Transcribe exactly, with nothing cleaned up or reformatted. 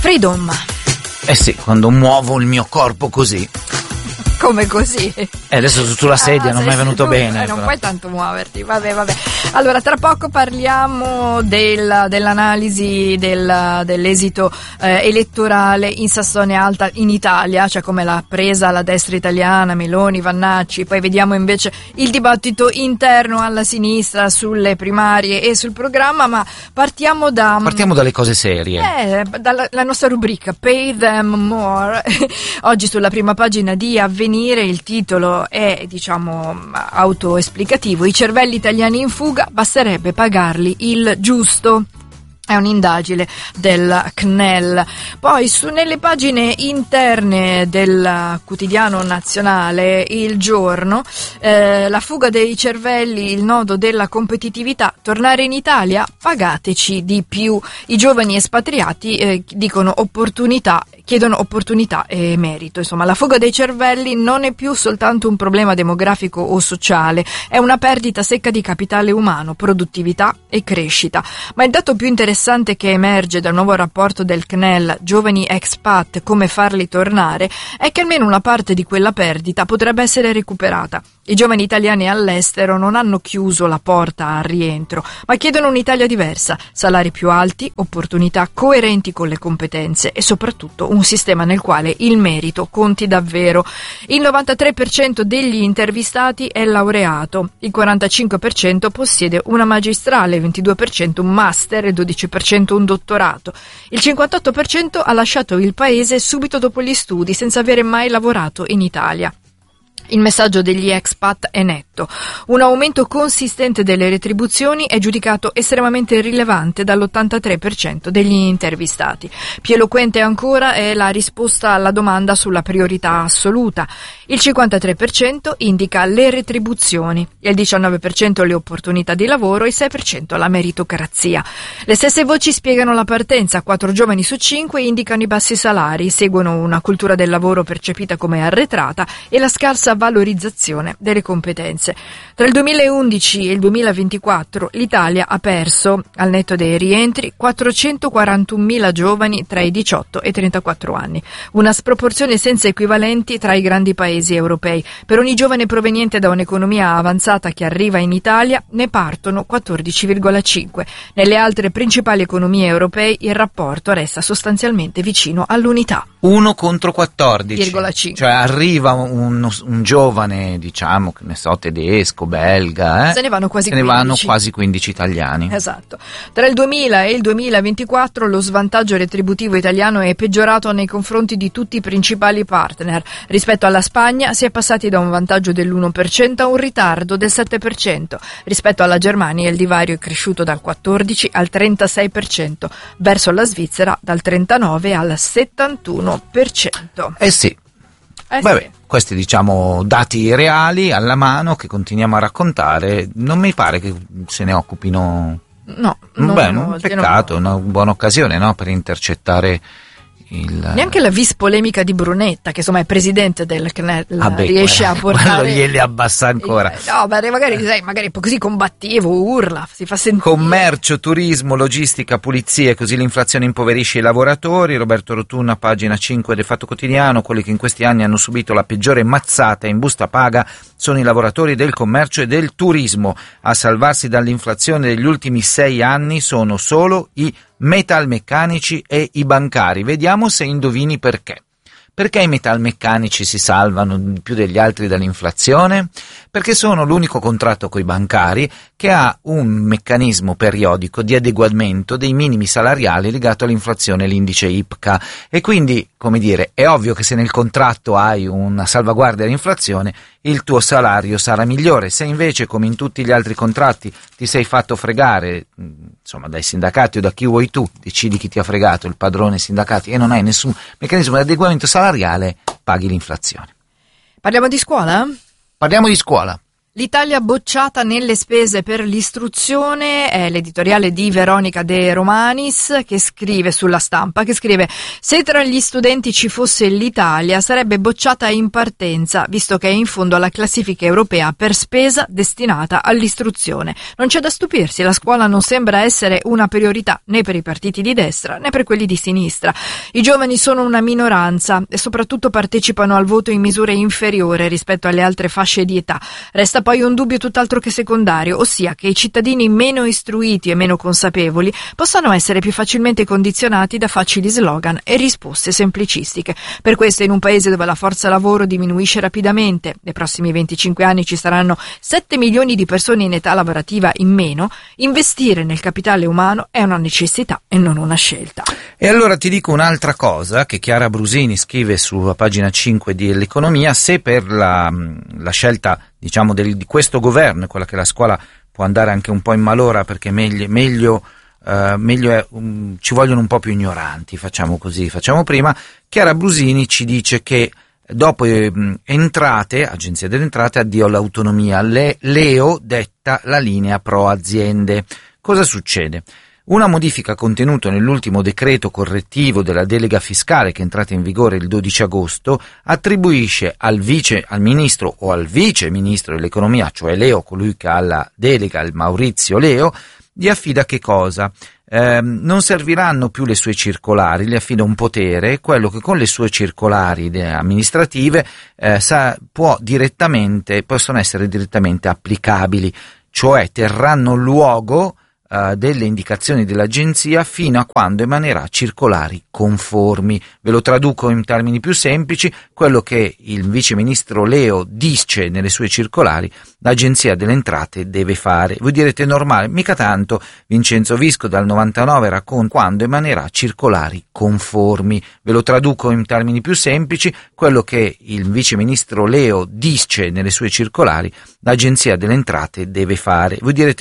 Freedom. Eh sì, quando muovo il mio corpo così. Come così? Eh, adesso sulla sedia ah, non mi è venuto tu, bene. Eh, non però. puoi tanto muoverti, vabbè, vabbè. Allora, tra poco parliamo del, dell'analisi del, dell'esito eh, elettorale in Sassonia Alta in Italia, cioè come l'ha presa la destra italiana, Meloni, Vannacci, poi vediamo invece il dibattito interno alla sinistra sulle primarie e sul programma, ma partiamo da... Partiamo dalle cose serie. Eh, dalla la nostra rubrica Pay Them More. Oggi sulla prima pagina di Avvenire il titolo è, diciamo, autoesplicativo: i cervelli italiani in fuga, basterebbe pagarli il giusto. È un'indagine del C N E L. Poi su, nelle pagine interne del quotidiano nazionale Il Giorno, eh, la fuga dei cervelli, il nodo della competitività, tornare in Italia, pagateci di più. I giovani espatriati eh, dicono opportunità, chiedono opportunità e merito. Insomma, la fuga dei cervelli non è più soltanto un problema demografico o sociale, è una perdita secca di capitale umano, produttività e crescita. Ma il dato più interessante che emerge dal nuovo rapporto del C N E L Giovani Expat, come farli tornare, è che almeno una parte di quella perdita potrebbe essere recuperata. I giovani italiani all'estero non hanno chiuso la porta al rientro, ma chiedono un'Italia diversa, salari più alti, opportunità coerenti con le competenze e soprattutto un sistema nel quale il merito conti davvero. Il novantatré per cento degli intervistati è laureato, il quarantacinque per cento possiede una magistrale, il ventidue per cento un master e il dodici per cento un dottorato. Il cinquantotto per cento ha lasciato il paese subito dopo gli studi senza avere mai lavorato in Italia. Il messaggio degli expat è netto. Un aumento consistente delle retribuzioni è giudicato estremamente rilevante dall'ottantatré per cento degli intervistati. Più eloquente ancora è la risposta alla domanda sulla priorità assoluta. Il cinquantatré per cento indica le retribuzioni, il diciannove per cento le opportunità di lavoro e il sei per cento la meritocrazia. Le stesse voci spiegano la partenza. Quattro giovani su cinque indicano i bassi salari, seguono una cultura del lavoro percepita come arretrata e la scarsa valorizzazione delle competenze. Tra il duemilaundici e il duemilaventiquattro l'Italia ha perso, al netto dei rientri, quattrocentoquarantunomila giovani tra i diciotto e i trentaquattro anni, una sproporzione senza equivalenti tra i grandi paesi europei. Per ogni giovane proveniente da un'economia avanzata che arriva in Italia ne partono quattordici virgola cinque. Nelle altre principali economie europee il rapporto resta sostanzialmente vicino all'unità. uno contro quattordici. virgola cinque. Cioè arriva un, un giovane, diciamo, che ne so, tedesco, belga, eh? Se ne vanno quasi Se ne quindici. vanno quasi quindici italiani. Esatto. Tra il duemila e il duemilaventiquattro lo svantaggio retributivo italiano è peggiorato nei confronti di tutti i principali partner. Rispetto alla Spagna si è passati da un vantaggio dell'uno per cento a un ritardo del sette per cento. Rispetto alla Germania il divario è cresciuto dal quattordici al trentasei per cento. Verso la Svizzera dal trentanove al settantuno per cento. Eh sì. Eh Vabbè, sì. questi diciamo dati reali alla mano che continuiamo a raccontare. Non mi pare che se ne occupino. No, non, Beh, no, un peccato, una buona occasione, no, per intercettare il... Neanche la vis polemica di Brunetta, che insomma è presidente del C N E L, ah beh, riesce quello, a portare. Quello glieli abbassa ancora. No, magari, magari, sai, magari è così combattivo, urla, si fa sentire. Commercio, turismo, logistica, pulizie, così l'inflazione impoverisce i lavoratori. Roberto Rotunna, pagina cinque del Fatto Quotidiano. Quelli che in questi anni hanno subito la peggiore mazzata in busta paga sono i lavoratori del commercio e del turismo. A salvarsi dall'inflazione degli ultimi sei anni sono solo i metalmeccanici e i bancari. Vediamo se indovini perché. Perché i metalmeccanici si salvano più degli altri dall'inflazione? Perché sono l'unico contratto coi bancari che ha un meccanismo periodico di adeguamento dei minimi salariali legato all'inflazione, l'indice I P C A, e quindi, come dire, è ovvio che se nel contratto hai una salvaguardia all'inflazione il tuo salario sarà migliore. Se invece, come in tutti gli altri contratti, ti sei fatto fregare, insomma, dai sindacati o da chi vuoi tu, decidi chi ti ha fregato, il padrone sindacati, e non hai nessun meccanismo di adeguamento salariale, paghi l'inflazione. Parliamo di scuola? Parliamo di scuola. L'Italia bocciata nelle spese per l'istruzione è l'editoriale di Veronica De Romanis, che scrive sulla Stampa, che scrive: se tra gli studenti ci fosse l'Italia sarebbe bocciata in partenza, visto che è in fondo alla classifica europea per spesa destinata all'istruzione. Non c'è da stupirsi, la scuola non sembra essere una priorità né per i partiti di destra né per quelli di sinistra. I giovani sono una minoranza e soprattutto partecipano al voto in misura inferiore rispetto alle altre fasce di età. Resta poi un dubbio tutt'altro che secondario, ossia che i cittadini meno istruiti e meno consapevoli possano essere più facilmente condizionati da facili slogan e risposte semplicistiche. Per questo, in un paese dove la forza lavoro diminuisce rapidamente, nei prossimi venticinque anni ci saranno sette milioni di persone in età lavorativa in meno, investire nel capitale umano è una necessità e non una scelta. E allora ti dico un'altra cosa che Chiara Brusini scrive sulla pagina cinque di L'Economia: se per la, la scelta, diciamo, del, di questo governo, quella che la scuola può andare anche un po' in malora, perché meglio, meglio, uh, meglio è, um, ci vogliono un po' più ignoranti, facciamo così, facciamo prima. Chiara Brusini ci dice che dopo eh, entrate, Agenzia delle Entrate, addio all'autonomia, Le, Leo detta la linea pro aziende. Cosa succede? Una modifica contenuta nell'ultimo decreto correttivo della delega fiscale, che è entrata in vigore il dodici agosto, attribuisce al vice, al ministro o al vice ministro dell'economia, cioè Leo, colui che ha la delega, il Maurizio Leo, gli affida che cosa? Eh, non serviranno più le sue circolari, gli affida un potere, quello che con le sue circolari amministrative eh, sa, può direttamente, possono essere direttamente applicabili, cioè terranno luogo Uh, delle indicazioni dell'agenzia fino a quando emanerà circolari conformi. Ve lo traduco in termini più semplici: quello che il vice ministro Leo dice nelle sue circolari, l'Agenzia delle Entrate deve fare. Voi direte: normale? Mica tanto. Vincenzo Visco dal novantanove racconta quando emanerà circolari conformi. Ve lo traduco in termini più semplici: quello che il vice ministro Leo dice nelle sue circolari, l'Agenzia delle Entrate deve fare. Voi direte: